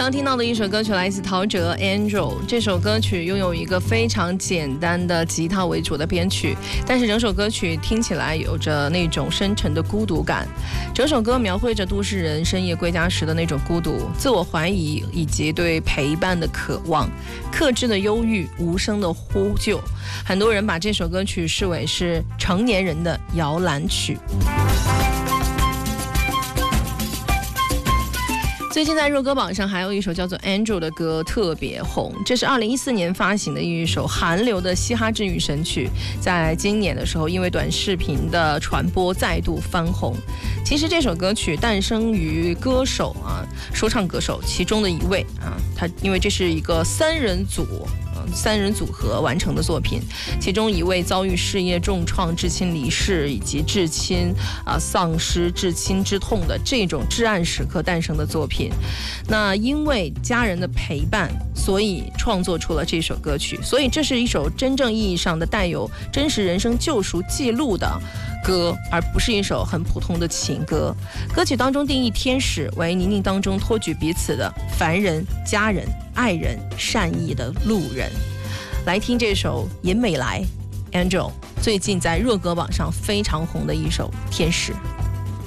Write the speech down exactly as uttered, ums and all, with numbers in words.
刚听到的一首歌曲来自陶喆 Angel， 这首歌曲拥有一个非常简单的吉他为主的编曲，但是整首歌曲听起来有着那种深沉的孤独感。整首歌描绘着都市人深夜归家时的那种孤独、自我怀疑以及对陪伴的渴望，克制的忧郁，无声的呼救。很多人把这首歌曲视为是成年人的摇篮曲。最近在热歌榜上还有一首叫做 Angel 的歌特别红，这是二零一四年发行的一首韩流的嘻哈治愈神曲，在今年的时候因为短视频的传播再度翻红。其实这首歌曲诞生于歌手啊，说唱歌手其中的一位啊，他因为这是一个三人组三人组合完成的作品，其中一位遭遇事业重创、至亲离世以及至亲啊丧失至亲之痛的这种至暗时刻诞生的作品。那因为家人的陪伴，所以创作出了这首歌曲，所以这是一首真正意义上的带有真实人生救赎记录的歌，而不是一首很普通的情歌。歌曲当中定义天使为泥泞当中托举彼此的凡人、家人、爱人、善意的路人。来听这首尹美来 Angel 最近在热歌榜上非常红的一首天使。